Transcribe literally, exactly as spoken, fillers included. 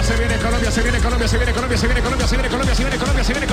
se viene Colombia, se viene Colombia, se viene Colombia, se viene Colombia, se viene Colombia, se viene Colombia, se viene Colombia, se viene